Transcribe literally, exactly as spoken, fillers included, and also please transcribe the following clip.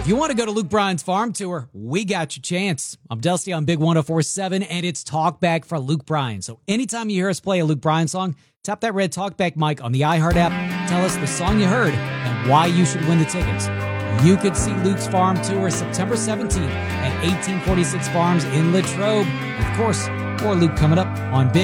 If you want to go to Luke Bryan's farm tour, we got your chance. I'm Dusty on Big one oh four point seven, and it's Talkback for Luke Bryan. So anytime you hear us play a Luke Bryan song, tap that red Talkback mic on the iHeart app. Tell us the song you heard and why you should win the tickets. You could see Luke's farm tour September seventeenth at eighteen forty-six Farms in Latrobe. Of course, more Luke coming up on Big